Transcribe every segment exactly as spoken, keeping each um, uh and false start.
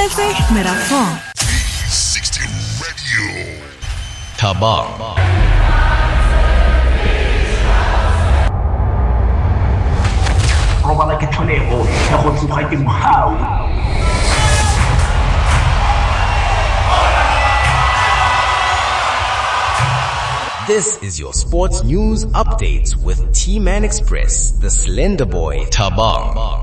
mametse Merafong sixteen Radio Thabang. Robala ke tlholeho ya go tsoga ke mohau. This is your sports news updates with T-Man Express, the Slender Boy, Thabang.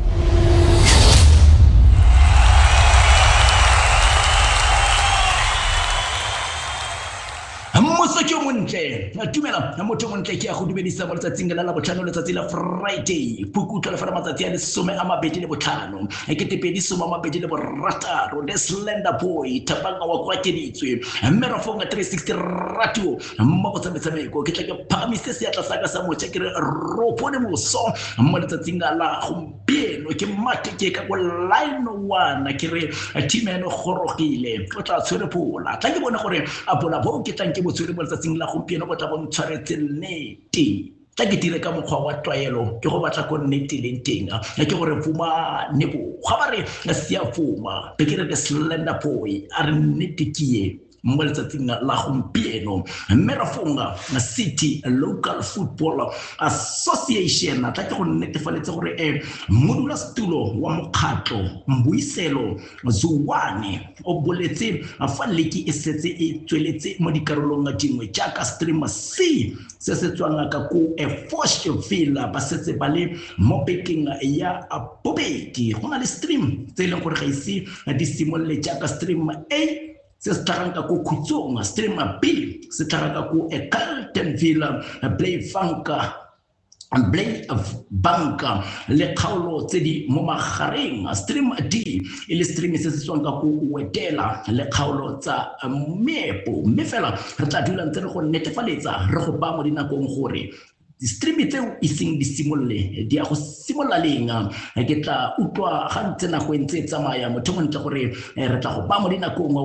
Mosotho montle a tumela motho montle ke a go dumedisa mo letsatsing la la botlhano letsatsi la Friday phukutlo le fara matsatsi a le some a mabedi le botlhano e ke tepedi some a mabedi le borataro the Slender Boy Thabang wa kwa keditswe Merafong three sixty radio mo go tsametsamo ke tla ke phagamise se ya tla saka sa motho ke re ropone moso mo letsatsing la gompieno ke mate ke ka go line one ke re T-Man gorogile o tla tshwere pola tla ke bona gore a pola bo ke tla ke botswere mo letsatsing la gompieno go tla go ntshwaretse nnete tla ke dire ka mokgwa wa tlwaelo ke go batla go nnete le teng ke gore fuma nebo ga ba re se ya fuma be ke re the Slender Boy a re nnete ke ye mo letsatsing la gompieno Merafong City Local Football Association tla ke go netefaletse gore e modula stulo wa mokgatlo Mbuiselo Zuwane o boletse fa leki e setse e tsweletse mo dikarolong dingwe jaaka stream C se se tswang ka go e Foshville ba setse ba le mo bekeng ya bobedi go na le stream tse leng gore ga ise di simolle jaaka stream A se staranga ku Khutsong stream B se staranga ku e Carltonville Play Funka Play of Banka le kgaolo tse di mo magareng stream D ile stream se se tswang ka ku Wetela le kgaolo tsa Mepo mme fela re tla dula ntse re go netefaletsa re go ba mo dinakong gore di stream tseo iseng di simolle di a go simolla lenga ke tla utlwa ga ntse na go ntse tsamaya motho mo ntse gore re tla go ba mo dinakong